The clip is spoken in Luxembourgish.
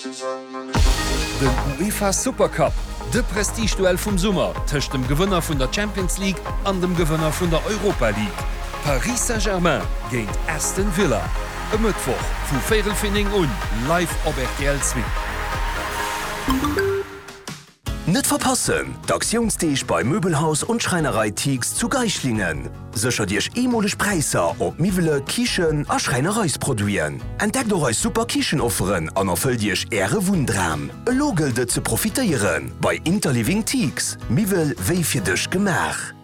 Den UEFA Supercup, de Prestigeduell vum Summer tëcht dem Gewënner vun der Champions League an dem Gewënner vun der Europa League. Paris Saint-Germain géint Aston Villa. E Mëttwoch vu Fédelfinning un live op RTL 2. Net verpassen, d'Aktionsdeeg bei Möbelhaus und Schreinerei Tix zu Geichlingen. Secher Dich emolech Preiser op Mivele, Kichen a Schreinereisproduieren. Entdeck doch eus super Kichenofferen an erfüll Dich Äre Wundram. E Logelde ze profitéieren bei Interliving Tix. Mivel wéi fir Dich gemach.